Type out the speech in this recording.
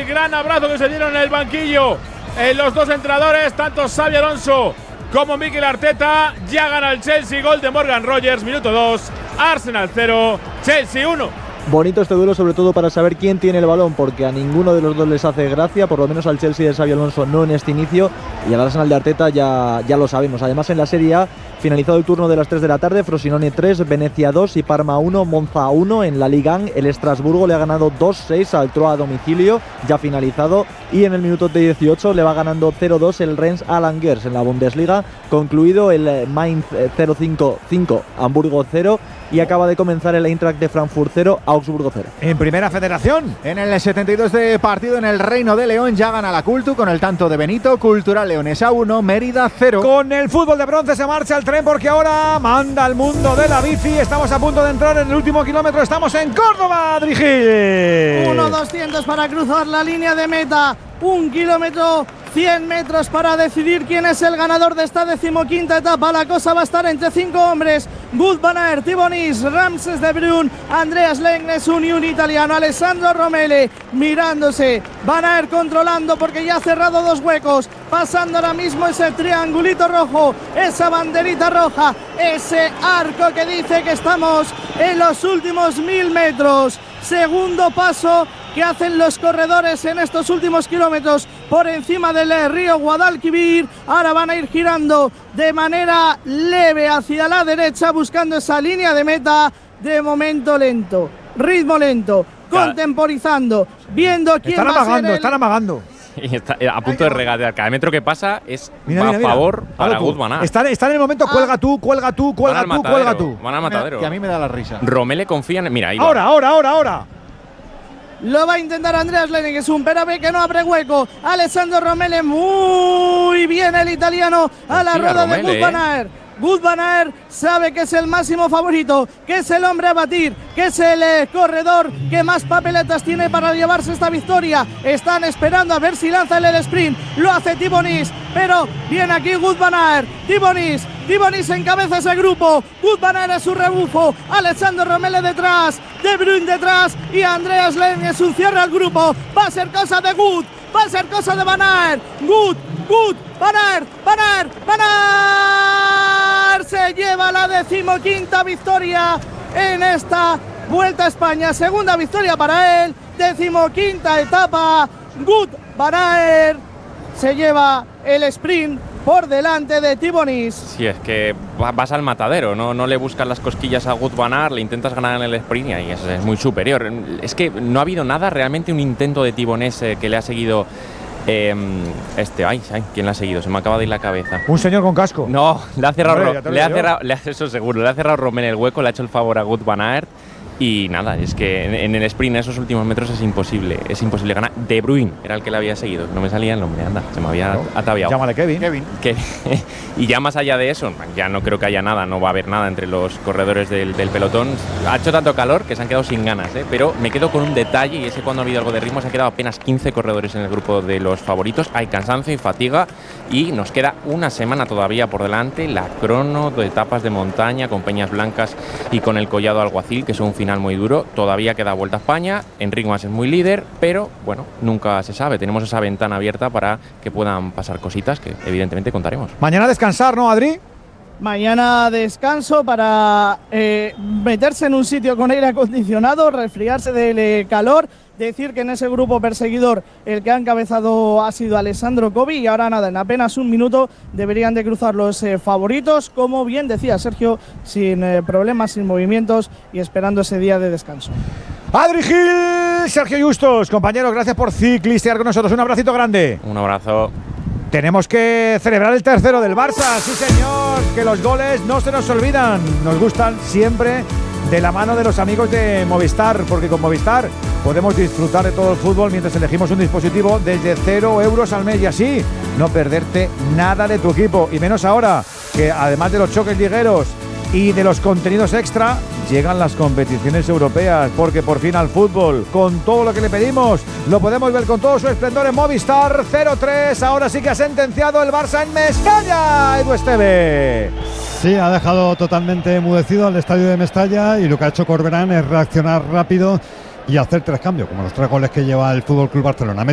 el gran abrazo que se dieron en el banquillo los dos entrenadores, tanto Xabi Alonso como Mikel Arteta. Ya gana el Chelsea, gol de Morgan Rogers, minuto 2, Arsenal 0, Chelsea 1. Bonito este duelo, sobre todo para saber quién tiene el balón, porque a ninguno de los dos les hace gracia, por lo menos al Chelsea de Xabi Alonso no en este inicio, y al Arsenal de Arteta ya lo sabemos. Además, en la Serie A, finalizado el turno de las 3 de la tarde, Frosinone 3, Venecia 2 y Parma 1, Monza 1. En la Liga 1, el Estrasburgo le ha ganado 2-6 al Troyes a domicilio, ya finalizado, y en el minuto de 18 le va ganando 0-2 el Rennes a Langers. En la Bundesliga, concluido el Mainz 0-5, Hamburgo 0, y acaba de comenzar el Eintracht de Frankfurt 0, Augsburgo 0. En Primera Federación, en el 72 de partido en el Reino de León, ya gana la Cultu con el tanto de Benito. Cultural Leonesa 1, Mérida 0. Con el fútbol de bronce se marcha el tren, porque ahora manda el mundo de la bici. Estamos a punto de entrar en el último kilómetro. Estamos en Córdoba, Adrigil. 1-200 para cruzar la línea de meta. 1 kilómetro, 100 metros para decidir quién es el ganador de esta 15ª etapa. La cosa va a estar entre 5 hombres: Wout van Aert, Thibaut Nice, Ramses de Bruyne, Andreas Legnes, un italiano, Alessandro Romele mirándose, Van Aert controlando porque ya ha cerrado 2 huecos, pasando ahora mismo ese triangulito rojo, esa banderita roja, ese arco que dice que estamos en los últimos 1000 metros. Segundo paso que hacen los corredores en estos últimos kilómetros por encima del río Guadalquivir. Ahora van a ir girando de manera leve hacia la derecha, buscando esa línea de meta. De momento lento, ritmo lento, contemporizando, viendo quién están va amagando, a ser el... Están amagando. Y está a punto de regatear. Cada metro que pasa es mira, a favor para Wout van Aert. Está en el momento, cuelga tú. Van al matadero. Que a mí me da la risa. Romele confía en… Mira, ahí va. Ahora. Lo va a intentar Andreas Legnes, un Perabe que no abre hueco. Alessandro Romele, muy bien el italiano a la rueda de Wout van Aert. Wout van Aert sabe que es el máximo favorito, que es el hombre a batir, que es el corredor que más papeletas tiene para llevarse esta victoria. Están esperando a ver si lanza el sprint. Lo hace Thibaut Nice, pero viene aquí Wout van Aert. Thibaut Nice encabeza ese grupo. Wout van Aert es su rebufo. Alessandro Romele detrás, De Bruyne detrás y Andreas Legnes un cierre al grupo. Va a ser cosa de Wout, va a ser cosa de Van Aert. Wout, Van Aert se lleva la 15ª victoria en esta Vuelta a España. Segunda victoria para él, 15ª etapa. Wout van Aert se lleva el sprint por delante de Thibaut Nice. Sí, es que vas al matadero, no le buscas las cosquillas a Wout van Aert, le intentas ganar en el sprint y ahí es muy superior. Es que no ha habido nada, realmente un intento de Thibaut Nice que le ha seguido… ¿quién le ha seguido? Se me acaba de ir la cabeza. Un señor con casco. No, le ha cerrado, eso seguro, le ha cerrado Romele el hueco, le ha hecho el favor a Wout van Aert. Y nada, es que en el sprint, en esos últimos metros, es imposible ganar. De Bruyne era el que le había seguido, no me salía el nombre, anda, se me había ataviado. Llámale Kevin. Y ya más allá de eso, ya no creo que haya nada, no va a haber nada entre los corredores del pelotón. Ha hecho tanto calor que se han quedado sin ganas, pero me quedo con un detalle, y es que cuando ha habido algo de ritmo se han quedado apenas 15 corredores en el grupo de los favoritos. Hay cansancio y fatiga y nos queda una semana todavía por delante, la crono de etapas de montaña con Peñas Blancas y con el Collado Alguacil, que es un final muy duro. Todavía queda Vuelta a España, Enric Mas es muy líder, pero bueno, nunca se sabe. Tenemos esa ventana abierta para que puedan pasar cositas que evidentemente contaremos. Mañana descansar, ¿no, Adri? Mañana descanso para meterse en un sitio con aire acondicionado, resfriarse del calor. Decir que en ese grupo perseguidor el que ha encabezado ha sido Alessandro Covi, y ahora nada, en apenas un minuto deberían de cruzar los favoritos, como bien decía Sergio, sin problemas, sin movimientos y esperando ese día de descanso. Adri Gil, Sergio Justos, compañeros, gracias por ciclistear con nosotros. Un abracito grande. Un abrazo. Tenemos que celebrar el tercero del Barça, sí señor, que los goles no se nos olvidan, nos gustan siempre de la mano de los amigos de Movistar, porque con Movistar podemos disfrutar de todo el fútbol mientras elegimos un dispositivo desde 0 euros al mes, y así no perderte nada de tu equipo, y menos ahora que además de los choques ligueros y de los contenidos extra, llegan las competiciones europeas, porque por fin al fútbol, con todo lo que le pedimos, lo podemos ver con todo su esplendor en Movistar. 0-3, ahora sí que ha sentenciado el Barça en Mestalla, Edu Esteve. Sí, ha dejado totalmente enmudecido al estadio de Mestalla, y lo que ha hecho Corberán es reaccionar rápido y hacer 3 cambios, como los 3 goles que lleva el FC Barcelona.